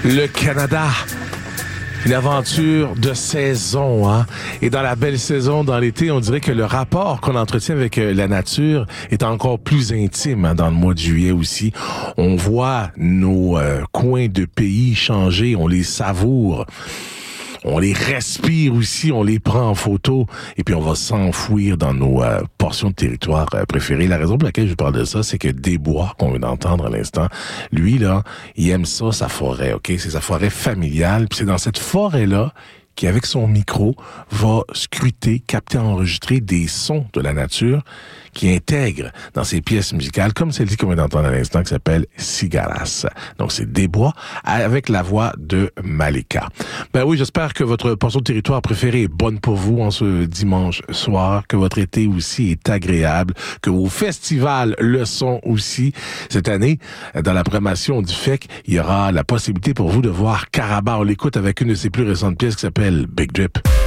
Le Canada. Une aventure de saison, hein. Et dans la belle saison, dans l'été, on dirait que le rapport qu'on entretient avec la nature est encore plus intime, hein, dans le mois de juillet aussi. On voit nos coins de pays changer, on les savoure. On les respire aussi, on les prend en photo et puis on va s'enfouir dans nos portions de territoire préférées. La raison pour laquelle je vous parle de ça, c'est que Desbois, qu'on vient d'entendre à l'instant, lui, là, il aime ça, sa forêt, OK? C'est sa forêt familiale. Puis c'est dans cette forêt-là qui, avec son micro, va scruter, capter, enregistrer des sons de la nature qui intègre dans ses pièces musicales, comme celle-ci qu'on vient d'entendre à l'instant, qui s'appelle Cigalas. Donc, c'est Desbois avec la voix de Malika. Ben oui, j'espère que votre portion de territoire préférée est bonne pour vous en ce dimanche soir, que votre été aussi est agréable, que vos festivals le sont aussi. Cette année, dans la programmation du FEC, il y aura la possibilité pour vous de voir Caraba. On l'écoute avec une de ses plus récentes pièces qui s'appelle Big Drip.